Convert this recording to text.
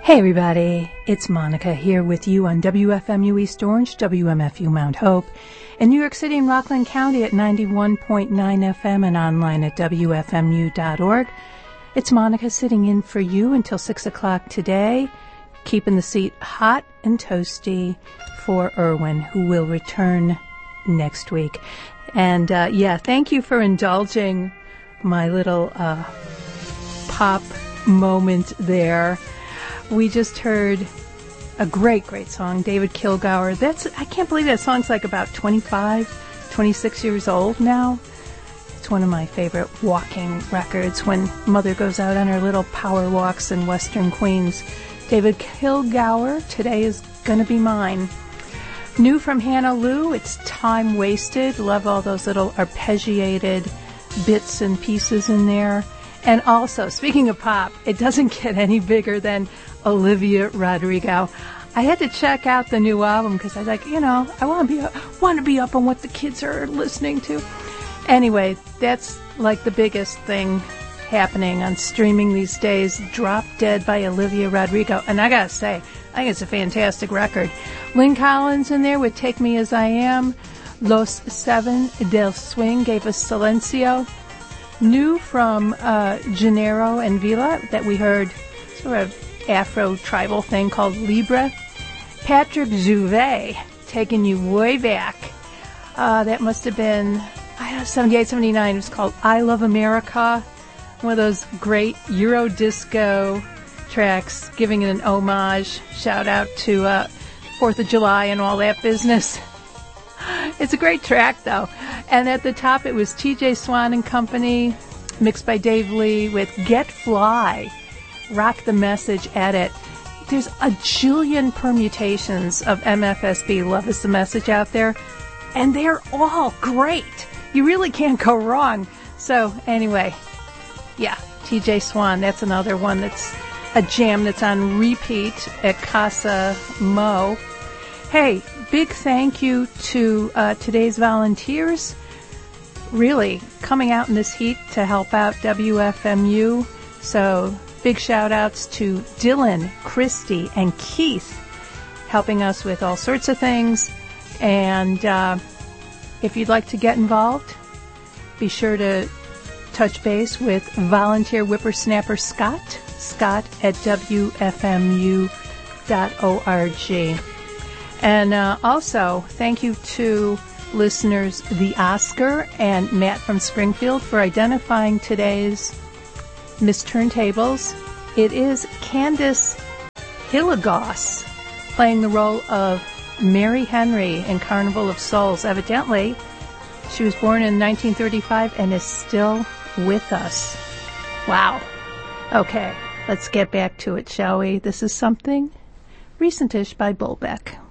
Hey everybody, it's Monica here with you on WFMU East Orange, WMFU Mount Hope, in New York City and Rockland County at 91.9 FM and online at WFMU.org. It's Monica sitting in for you until 6 o'clock today, keeping the seat hot and toasty for Erwin, who will return next week. And thank you for indulging my little pop moment there. We just heard a great song, David Kilgour. I can't believe that song's like about 25, 26 years old now. It's one of my favorite walking records when Mother goes out on her little power walks in Western Queens. David Kilgour, Today Is Gonna Be Mine. New from Hannah Lou, it's Time Wasted. Love all those little arpeggiated bits and pieces in there. And also, speaking of pop, it doesn't get any bigger than Olivia Rodrigo. I had to check out the new album because I was like, I want to be up on what the kids are listening to. Anyway, that's like the biggest thing happening on streaming these days. Drop Dead by Olivia Rodrigo. And I gotta say, I think it's a fantastic record. Lynn Collins in there with Take Me As I Am. Los Seven del Swing gave us Silencio. New from Gennaro and Vila that we heard, sort of Afro-tribal thing called Libre. Patrick Juvet, taking you way back. That must have been, 78, 79. It was called I Love America. One of those great Euro disco tracks, giving it an homage. Shout out to 4th of July and all that business. It's a great track, though. And at the top, it was TJ Swan and Company, mixed by Dave Lee, with Get Fly. Rock the Message Edit. There's a jillion permutations of MFSB, Love Is the Message, out there, and they're all great. You really can't go wrong. So, anyway, TJ Swan, that's another one that's a jam that's on repeat at Casa Mo. Hey, big thank you to today's volunteers, really coming out in this heat to help out WFMU. So big shout outs to Dylan, Christy, and Keith, helping us with all sorts of things. And if you'd like to get involved, be sure to touch base with volunteer whippersnapper Scott at WFMU.org. And also, thank you to listeners The Oscar and Matt from Springfield for identifying today's Miss Turntables. It is Candace Hilligoss playing the role of Mary Henry in Carnival of Souls. Evidently, she was born in 1935 and is still with us. Wow. Okay, let's get back to it, shall we? This is something recentish by Bullbeck.